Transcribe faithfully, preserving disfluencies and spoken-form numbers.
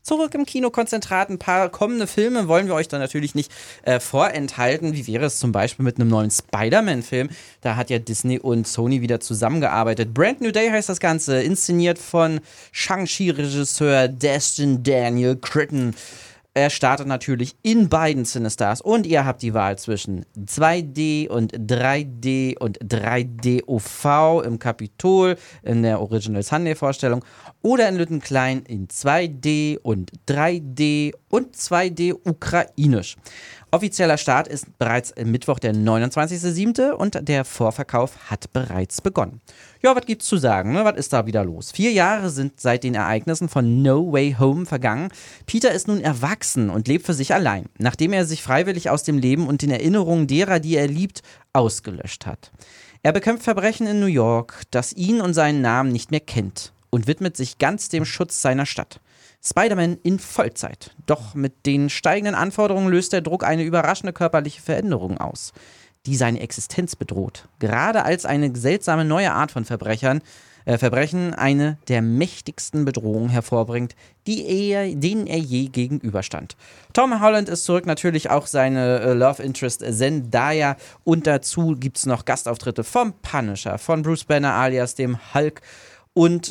zurück im Kinokonzentrat. Ein paar kommende Filme wollen wir euch dann natürlich nicht äh, vorenthalten. Wie wäre es zum Beispiel mit einem neuen Spider-Man-Film? Da hat ja Disney und Sony wieder zusammengearbeitet. Brand New Day heißt das Ganze, inszeniert von Shang-Chi-Regisseur Destin Daniel Cretton. Er startet natürlich in beiden Cinestars und ihr habt die Wahl zwischen zwei D und drei D und drei D O V im Kapitol in der Original Sunday-Vorstellung oder in Lüttenklein in zwei D und drei D und zwei D ukrainisch. Offizieller Start ist bereits Mittwoch, der neunundzwanzigster siebte und der Vorverkauf hat bereits begonnen. Ja, was gibt's zu sagen, ne? Was ist da wieder los? Vier Jahre sind seit den Ereignissen von No Way Home vergangen. Peter ist nun erwachsen und lebt für sich allein, nachdem er sich freiwillig aus dem Leben und den Erinnerungen derer, die er liebt, ausgelöscht hat. Er bekämpft Verbrechen in New York, das ihn und seinen Namen nicht mehr kennt und widmet sich ganz dem Schutz seiner Stadt. Spider-Man in Vollzeit. Doch mit den steigenden Anforderungen löst der Druck eine überraschende körperliche Veränderung aus, die seine Existenz bedroht. Gerade als eine seltsame neue Art von Verbrechern, äh, Verbrechen eine der mächtigsten Bedrohungen hervorbringt, die er, denen er je gegenüberstand. Tom Holland ist zurück, natürlich auch seine äh, Love Interest Zendaya und dazu gibt es noch Gastauftritte vom Punisher, von Bruce Banner alias dem Hulk und